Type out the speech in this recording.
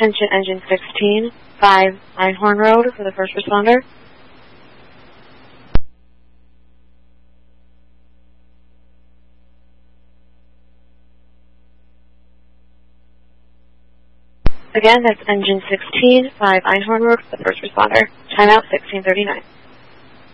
Attention Engine 16, 5 Einhorn Road for the first responder. Again, that's Engine 16, 5 Einhorn Road for the first responder. Timeout 16:39.